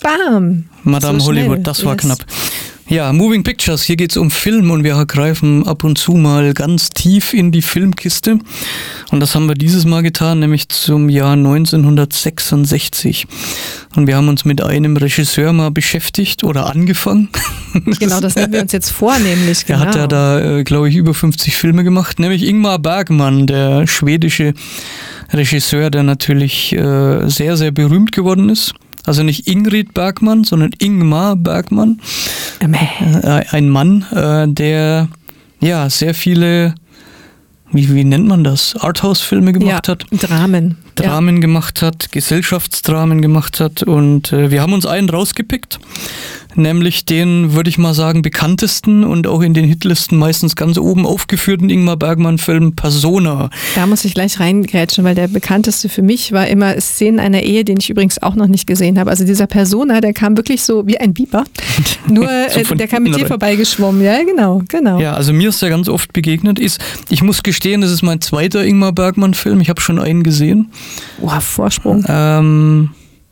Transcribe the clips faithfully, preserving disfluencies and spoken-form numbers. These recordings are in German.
bam. Madame so Hollywood, das war yes. knapp. Ja, Moving Pictures, hier geht es um Film und wir greifen ab und zu mal ganz tief in die Filmkiste. Und das haben wir dieses Mal getan, nämlich zum Jahr neunzehnhundertsechsundsechzig. Und wir haben uns mit einem Regisseur mal beschäftigt oder angefangen. Genau, das nehmen wir uns jetzt vor, nämlich. Genau. Er hat ja da, äh, glaube ich, über fünfzig Filme gemacht, nämlich Ingmar Bergman, der schwedische Regisseur, der natürlich äh, sehr, sehr berühmt geworden ist. Also nicht Ingrid Bergman, sondern Ingmar Bergman. Äh, ein Mann, äh, der ja sehr viele, wie, wie nennt man das, Arthouse-Filme gemacht ja, hat. Dramen. Dramen ja. gemacht hat, Gesellschaftsdramen gemacht hat. Und äh, wir haben uns einen rausgepickt. Nämlich den, würde ich mal sagen, bekanntesten und auch in den Hitlisten meistens ganz oben aufgeführten Ingmar Bergman-Film Persona. Da muss ich gleich reingrätschen, weil der bekannteste für mich war immer Szenen einer Ehe, den ich übrigens auch noch nicht gesehen habe. Also dieser Persona, der kam wirklich so wie ein Biber. Nur so äh, der kam mit dir vorbeigeschwommen. Ja, genau, genau. Ja, also mir ist der ganz oft begegnet. Ist, ich muss gestehen, das ist mein zweiter Ingmar Bergman-Film. Ich habe schon einen gesehen. Boah, Vorsprung. Ähm,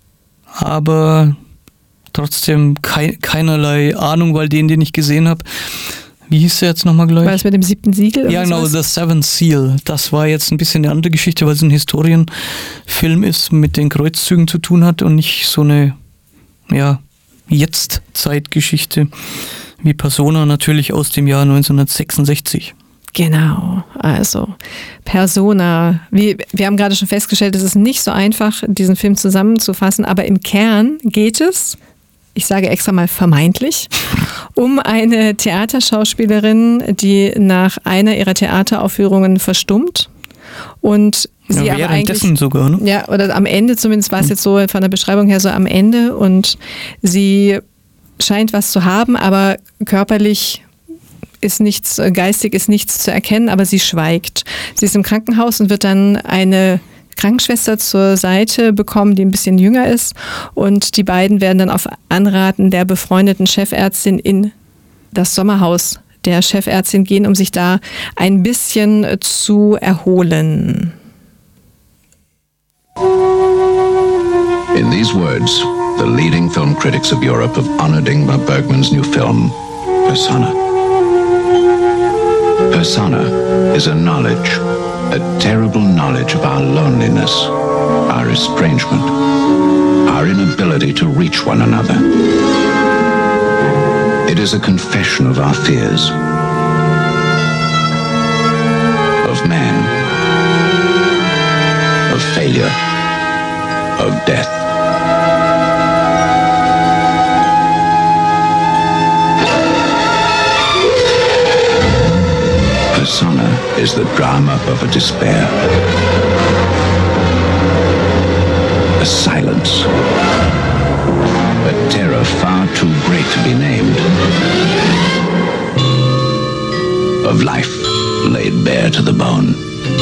aber trotzdem kei- keinerlei Ahnung, weil den, den ich gesehen habe, wie hieß der jetzt nochmal gleich? War das mit dem siebten Siegel? Ja, genau, The Seventh Seal. Das war jetzt ein bisschen eine andere Geschichte, weil es ein Historienfilm ist, mit den Kreuzzügen zu tun hat und nicht so eine, ja, Jetzt-Zeitgeschichte wie Persona, natürlich aus dem Jahr neunzehnhundertsechsundsechzig. Genau, also Persona. Wir, wir haben gerade schon festgestellt, es ist nicht so einfach, diesen Film zusammenzufassen, aber im Kern geht es, ich sage extra mal vermeintlich, um eine Theaterschauspielerin, die nach einer ihrer Theateraufführungen verstummt und sie ja, aber eigentlich, sogar, ne? Ja, oder am Ende zumindest war es jetzt so von der Beschreibung her so am Ende und sie scheint was zu haben, aber körperlich ist nichts, geistig ist nichts zu erkennen, aber sie schweigt. Sie ist im Krankenhaus und wird dann eine Krankenschwester zur Seite bekommen, die ein bisschen jünger ist und die beiden werden dann auf Anraten der befreundeten Chefärztin in das Sommerhaus der Chefärztin gehen, um sich da ein bisschen zu erholen. In these words, the leading film critics of Europe have honored Ingmar Bergman's new film, Persona. Persona is a knowledge, a terrible knowledge of our loneliness, our estrangement, our inability to reach one another. It is a confession of our fears, of man, of failure, of death. Persona is the drama of a despair, a silence, a terror far too great to be named, of life laid bare to the bone.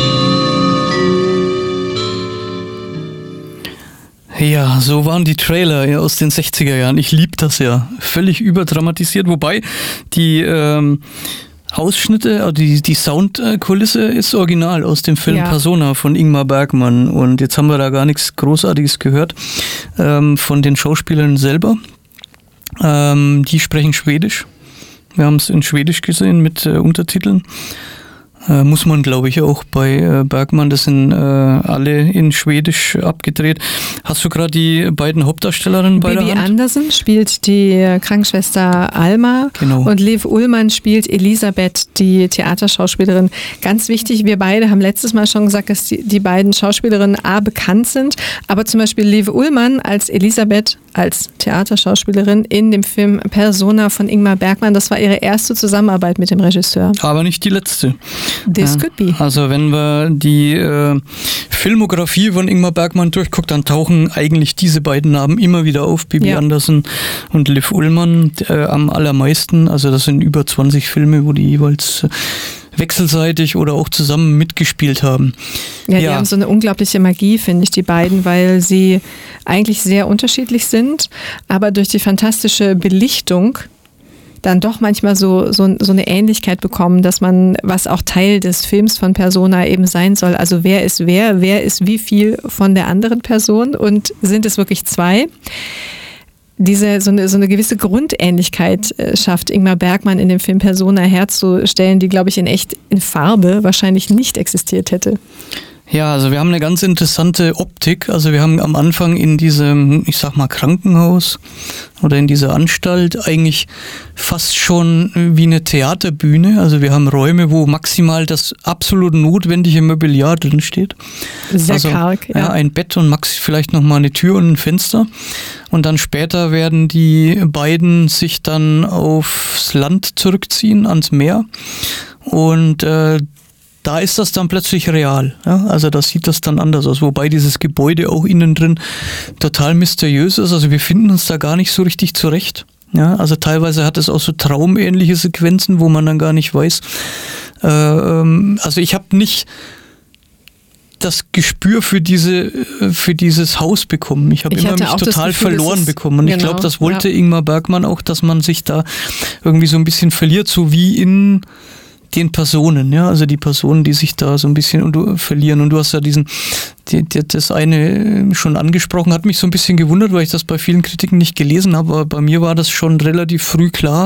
Ja, so waren die Trailer ja, aus den sechziger Jahren. Ich liebe das ja. Völlig überdramatisiert, wobei die ähm, Ausschnitte, also die, die Soundkulisse ist original aus dem Film ja. Persona von Ingmar Bergman. Und jetzt haben wir da gar nichts Großartiges gehört ähm, von den Schauspielern selber. Ähm, die sprechen Schwedisch. Wir haben es in Schwedisch gesehen mit äh, Untertiteln. Äh, muss man, glaube ich, auch bei äh, Bergman, das sind äh, alle in Schwedisch abgedreht. Hast du gerade die beiden Hauptdarstellerinnen bei der Hand? Bibi Andersson spielt die Krankenschwester Alma genau. und Liv Ullmann spielt Elisabeth, die Theaterschauspielerin. Ganz wichtig, wir beide haben letztes Mal schon gesagt, dass die, die beiden Schauspielerinnen A bekannt sind, aber zum Beispiel Liv Ullmann als Elisabeth, als Theaterschauspielerin in dem Film Persona von Ingmar Bergman, das war ihre erste Zusammenarbeit mit dem Regisseur. Aber nicht die letzte. This ja, could be. Also wenn wir die äh, Filmografie von Ingmar Bergman durchgucken, dann tauchen eigentlich diese beiden Namen immer wieder auf, Bibi ja. Andersson und Liv Ullmann äh, am allermeisten. Also das sind über zwanzig Filme, wo die jeweils äh, wechselseitig oder auch zusammen mitgespielt haben. Ja, die ja. haben so eine unglaubliche Magie, finde ich, die beiden, weil sie eigentlich sehr unterschiedlich sind, aber durch die fantastische Belichtung dann doch manchmal so, so, so eine Ähnlichkeit bekommen, dass man, was auch Teil des Films von Persona eben sein soll, also wer ist wer, wer ist wie viel von der anderen Person und sind es wirklich zwei? diese so eine, so eine gewisse Grundähnlichkeit äh, schafft Ingmar Bergman in dem Film Persona herzustellen, die, glaube ich, in echt in Farbe wahrscheinlich nicht existiert hätte. Ja, also wir haben eine ganz interessante Optik. Also wir haben am Anfang in diesem, ich sag mal, Krankenhaus oder in dieser Anstalt eigentlich fast schon wie eine Theaterbühne. Also wir haben Räume, wo maximal das absolut notwendige Mobiliar drin steht. Sehr also, karg, ja. ja. Ein Bett und max vielleicht nochmal eine Tür und ein Fenster. Und dann später werden die beiden sich dann aufs Land zurückziehen, ans Meer. Und äh, da ist das dann plötzlich real. Ja? Also da sieht das dann anders aus. Wobei dieses Gebäude auch innen drin total mysteriös ist. Also wir finden uns da gar nicht so richtig zurecht. Ja? Also teilweise hat es auch so traumähnliche Sequenzen, wo man dann gar nicht weiß. Äh, ähm, also ich habe nicht das Gespür für diese für dieses Haus bekommen. Ich habe immer mich total Gefühl, verloren bekommen. Und genau, ich glaube, das wollte ja. Ingmar Bergman auch, dass man sich da irgendwie so ein bisschen verliert, so wie in den Personen, ja, also die Personen, die sich da so ein bisschen und du, verlieren. Und du hast ja diesen, die, die, das eine schon angesprochen, hat mich so ein bisschen gewundert, weil ich das bei vielen Kritiken nicht gelesen habe, aber bei mir war das schon relativ früh klar,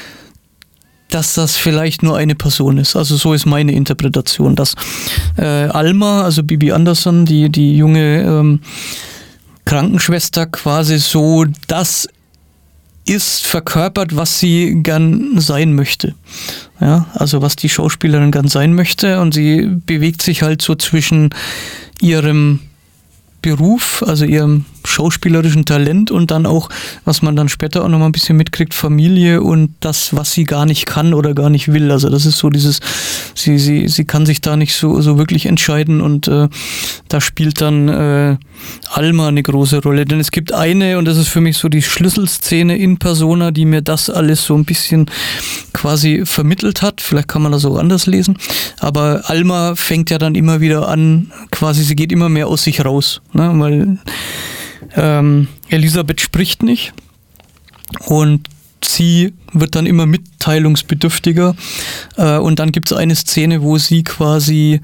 dass das vielleicht nur eine Person ist. Also so ist meine Interpretation, dass äh, Alma, also Bibi Andersson, die, die junge ähm, Krankenschwester quasi so das ist verkörpert, was sie gern sein möchte. Ja, also was die Schauspielerin gern sein möchte, und sie bewegt sich halt so zwischen ihrem Beruf, also ihrem schauspielerischen Talent und dann auch, was man dann später auch noch mal ein bisschen mitkriegt, Familie und das, was sie gar nicht kann oder gar nicht will. Also das ist so dieses, sie, sie, sie kann sich da nicht so, so wirklich entscheiden, und äh, da spielt dann äh, Alma eine große Rolle. Denn es gibt eine, und das ist für mich so die Schlüsselszene in Persona, die mir das alles so ein bisschen quasi vermittelt hat. Vielleicht kann man das auch anders lesen. Aber Alma fängt ja dann immer wieder an, quasi, sie geht immer mehr aus sich raus, ne? Weil Ähm, Elisabeth spricht nicht und sie wird dann immer mitteilungsbedürftiger, äh, und dann gibt es eine Szene, wo sie quasi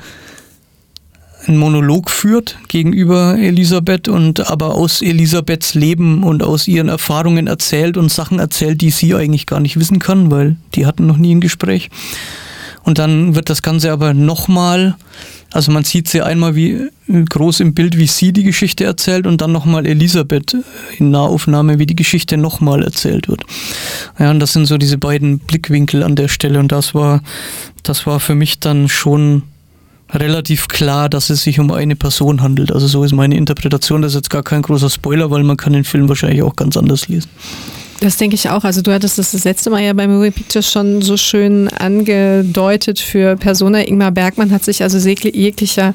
einen Monolog führt gegenüber Elisabeth und aber aus Elisabeths Leben und aus ihren Erfahrungen erzählt und Sachen erzählt, die sie eigentlich gar nicht wissen kann, weil die hatten noch nie ein Gespräch. Und dann wird das Ganze aber nochmal, also man sieht sie einmal wie groß im Bild, wie sie die Geschichte erzählt, und dann nochmal Elisabeth in Nahaufnahme, wie die Geschichte nochmal erzählt wird. Ja, und das sind so diese beiden Blickwinkel an der Stelle, und das war, das war für mich dann schon relativ klar, dass es sich um eine Person handelt. Also so ist meine Interpretation. Das ist jetzt gar kein großer Spoiler, weil man kann den Film wahrscheinlich auch ganz anders lesen. Das denke ich auch. Also du hattest das das letzte Mal ja bei Movie Pictures schon so schön angedeutet für Persona. Ingmar Bergman hat sich also jeglicher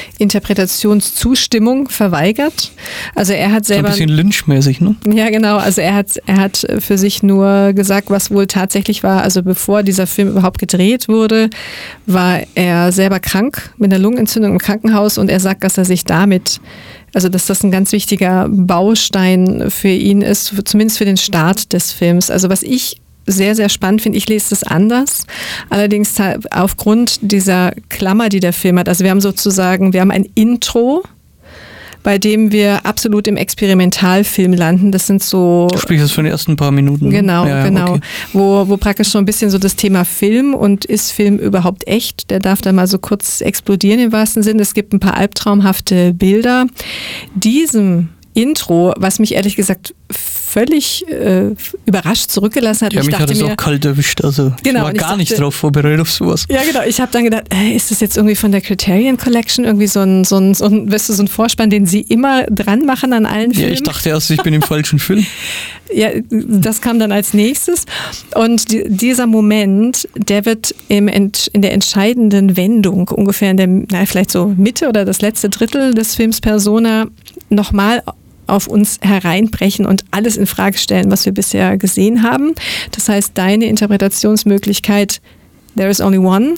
Interpretationszustimmung verweigert. Also er hat selber... Ein bisschen lynchmäßig, ne? Ja, genau. Also er hat, er hat für sich nur gesagt, was wohl tatsächlich war. Also bevor dieser Film überhaupt gedreht wurde, war er selber krank mit einer Lungenentzündung im Krankenhaus, und er sagt, dass er sich damit... Also dass das ein ganz wichtiger Baustein für ihn ist, zumindest für den Start des Films. Also was ich sehr, sehr spannend finde, ich lese das anders, allerdings aufgrund dieser Klammer, die der Film hat. Also wir haben sozusagen, wir haben ein Intro, bei dem wir absolut im Experimentalfilm landen. Das sind so... Du sprichst das für die ersten paar Minuten. Genau, ja, ja, genau. Okay. Wo, wo praktisch so ein bisschen so das Thema Film und ist Film überhaupt echt? Der darf da mal so kurz explodieren im wahrsten Sinn. Es gibt ein paar albtraumhafte Bilder. Diesem Intro, was mich ehrlich gesagt völlig äh, überrascht zurückgelassen hat. Ja, ich mich dachte hat es mir, auch kalt erwischt. Also genau, ich war ich gar dachte, nicht drauf vorbereitet auf sowas. Ja, genau. Ich habe dann gedacht, äh, ist das jetzt irgendwie von der Criterion Collection irgendwie so ein, so ein, so ein, weißt du, so ein Vorspann, den sie immer dran machen an allen Filmen? Ja, ich dachte erst, ich bin im falschen Film. Ja, das kam dann als nächstes. Und die, dieser Moment, der wird im, in der entscheidenden Wendung, ungefähr in der, na, vielleicht so Mitte oder das letzte Drittel des Films Persona, nochmal auf uns hereinbrechen und alles in Frage stellen, was wir bisher gesehen haben. Das heißt, deine Interpretationsmöglichkeit, there is only one,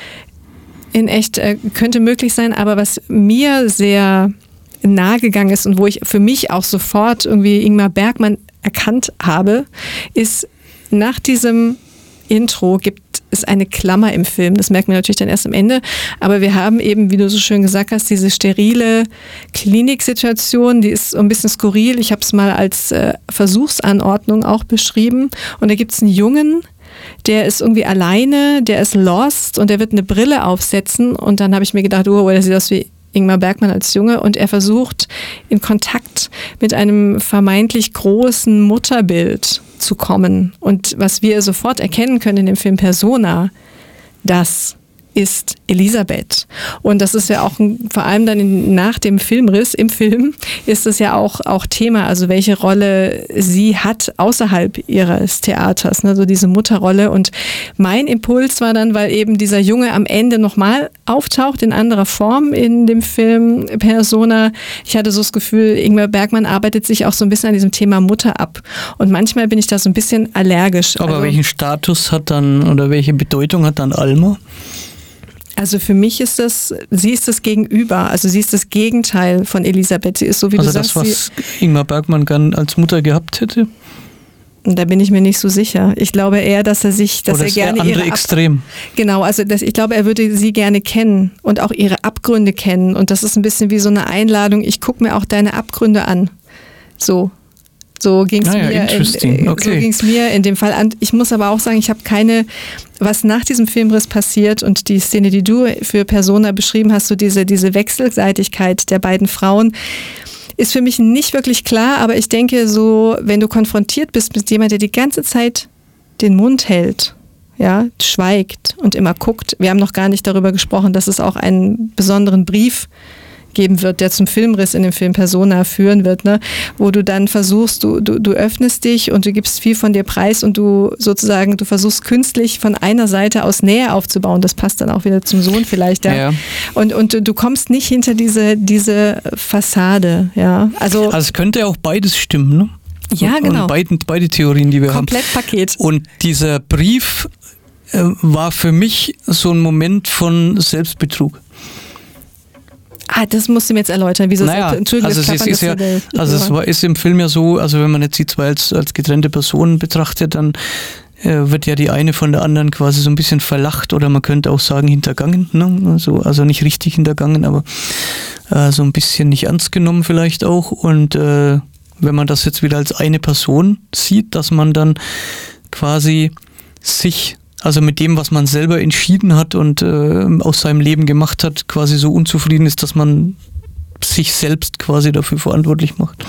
in echt äh, könnte möglich sein, aber was mir sehr nahe gegangen ist und wo ich für mich auch sofort irgendwie Ingmar Bergman erkannt habe, ist, nach diesem Intro gibt ist eine Klammer im Film. Das merken wir natürlich dann erst am Ende. Aber wir haben eben, wie du so schön gesagt hast, diese sterile Kliniksituation, die ist so ein bisschen skurril. Ich habe es mal als äh, Versuchsanordnung auch beschrieben. Und da gibt es einen Jungen, der ist irgendwie alleine, der ist lost und der wird eine Brille aufsetzen. Und dann habe ich mir gedacht, oh, der sieht aus wie Ingmar Bergman als Junge. Und er versucht in Kontakt mit einem vermeintlich großen Mutterbild zu kommen. Und was wir sofort erkennen können in dem Film Persona, das ist Elisabeth. Und das ist ja auch ein, vor allem dann in, nach dem Filmriss, im Film, ist es ja auch, auch Thema, also welche Rolle sie hat außerhalb ihres Theaters, ne, so diese Mutterrolle. Und mein Impuls war dann, weil eben dieser Junge am Ende nochmal auftaucht in anderer Form in dem Film Persona. Ich hatte so das Gefühl, Ingmar Bergman arbeitet sich auch so ein bisschen an diesem Thema Mutter ab. Und manchmal bin ich da so ein bisschen allergisch. Aber also, welchen Status hat dann oder welche Bedeutung hat dann Alma? Also für mich ist das, sie ist das Gegenüber, also sie ist das Gegenteil von Elisabeth. Sie ist so, wie also du das, sagst. was Ingmar Bergman gern als Mutter gehabt hätte? Da bin ich mir nicht so sicher. Ich glaube eher, dass er sich, dass Oder er ist gerne der andere ihre Ab- Extrem. Genau, also das, ich glaube, er würde sie gerne kennen und auch ihre Abgründe kennen. Und das ist ein bisschen wie so eine Einladung. Ich gucke mir auch deine Abgründe an. So. So ging es naja, mir, interesting. in, Okay. so ging's mir in dem Fall an. Ich muss aber auch sagen, ich habe keine, was nach diesem Filmriss passiert und die Szene, die du für Persona beschrieben hast, so diese, diese Wechselseitigkeit der beiden Frauen, ist für mich nicht wirklich klar, aber ich denke so, wenn du konfrontiert bist mit jemandem, der die ganze Zeit den Mund hält, ja, schweigt und immer guckt. Wir haben noch gar nicht darüber gesprochen, dass es auch einen besonderen Brief geben wird, der zum Filmriss in dem Film Persona führen wird, ne? Wo du dann versuchst, du, du, du öffnest dich und du gibst viel von dir preis und du sozusagen, du versuchst künstlich von einer Seite aus Nähe aufzubauen. Das passt dann auch wieder zum Sohn vielleicht, ja. Ja. Und, und du, du kommst nicht hinter diese, diese Fassade, ja. Also, Also es könnte auch beides stimmen, ne? ja, genau. Und beide, beide Theorien, die wir Komplett haben. Paket. Und dieser Brief äh, war für mich so ein Moment von Selbstbetrug. Ah, das musst du mir jetzt erläutern. Wieso Naja, Entschuldigung, also das es ist, ja, der, also es war, ist im Film ja so, also wenn man jetzt die zwei als, als getrennte Personen betrachtet, dann äh, wird ja die eine von der anderen quasi so ein bisschen verlacht oder man könnte auch sagen hintergangen, ne? also, also nicht richtig hintergangen, aber äh, so ein bisschen nicht ernst genommen vielleicht auch. Und äh, wenn man das jetzt wieder als eine Person sieht, dass man dann quasi sich, also mit dem, was man selber entschieden hat und äh, aus seinem Leben gemacht hat, quasi so unzufrieden ist, dass man sich selbst quasi dafür verantwortlich macht.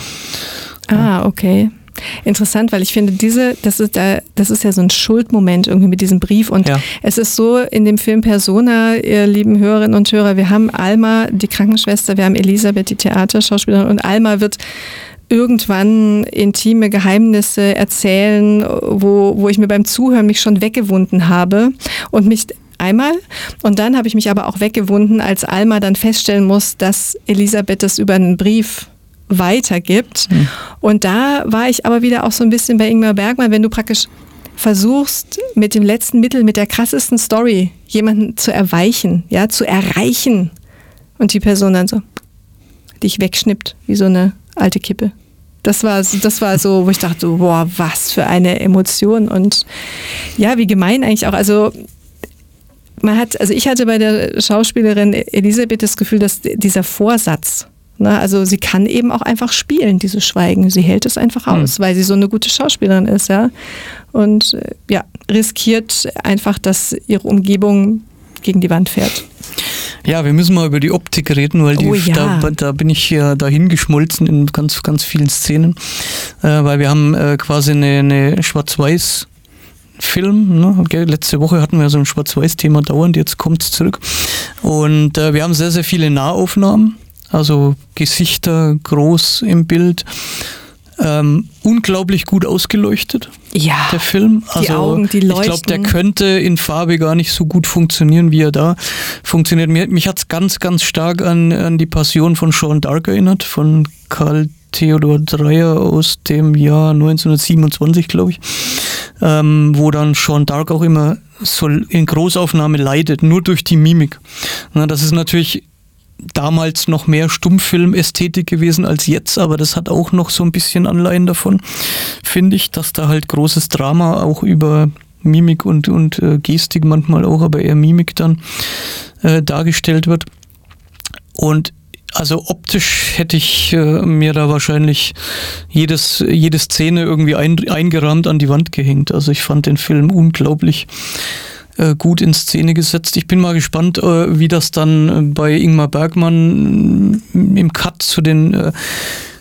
Ah, okay. Interessant, weil ich finde, diese, das ist da, das ist ja so ein Schuldmoment irgendwie mit diesem Brief und Ja. es ist so in dem Film Persona, ihr lieben Hörerinnen und Hörer, wir haben Alma, die Krankenschwester, wir haben Elisabeth, die Theaterschauspielerin und Alma wird irgendwann intime Geheimnisse erzählen, wo, wo ich mir beim Zuhören mich schon weggewunden habe und mich einmal und dann habe ich mich aber auch weggewunden, als Alma dann feststellen muss, dass Elisabeth das über einen Brief weitergibt. Mhm. Und da war ich aber wieder auch so ein bisschen bei Ingmar Bergman, wenn du praktisch versuchst, mit dem letzten Mittel, mit der krassesten Story jemanden zu erweichen, ja, zu erreichen und die Person dann so dich wegschnippt, wie so eine alte Kippe. Das war, das war so, wo ich dachte, boah, was für eine Emotion und ja, wie gemein eigentlich auch. Also man hat, also ich hatte bei der Schauspielerin Elisabeth das Gefühl, dass dieser Vorsatz, ne, also sie kann eben auch einfach spielen, dieses Schweigen. Sie hält es einfach aus, mhm. weil sie so eine gute Schauspielerin ist, ja. Und ja, riskiert einfach, dass ihre Umgebung gegen die Wand fährt. Ja, wir müssen mal über die Optik reden, weil die, oh, ja. da, da bin ich ja dahin geschmolzen in ganz, ganz vielen Szenen, äh, weil wir haben äh, quasi eine, eine Schwarz-Weiß Film, ne? Okay, letzte Woche hatten wir so ein Schwarz-Weiß-Thema dauernd, jetzt kommt es zurück und äh, wir haben sehr, sehr viele Nahaufnahmen, also Gesichter groß im Bild. Ähm, unglaublich gut ausgeleuchtet, ja, der Film. Also, die Augen, die leuchten. Ich glaube, der könnte in Farbe gar nicht so gut funktionieren, wie er da funktioniert. Mir, mich hat es ganz, ganz stark an, an die Passion von Jeanne d'Arc erinnert, von Karl Theodor Dreyer aus dem Jahr neunzehnhundertsiebenundzwanzig, glaube ich, ähm, wo dann Jeanne d'Arc auch immer so in Großaufnahme leidet, nur durch die Mimik. Na, das ist natürlich damals noch mehr Stummfilm-Ästhetik gewesen als jetzt, aber das hat auch noch so ein bisschen Anleihen davon, finde ich, dass da halt großes Drama auch über Mimik und, und äh, Gestik manchmal auch, aber eher Mimik dann äh, dargestellt wird. Und also optisch hätte ich äh, mir da wahrscheinlich jedes, jede Szene irgendwie ein, eingerahmt an die Wand gehängt. Also ich fand den Film unglaublich äh, gut in Szene gesetzt. Ich bin mal gespannt, äh, wie das dann bei Ingmar Bergman im Cut zu den äh,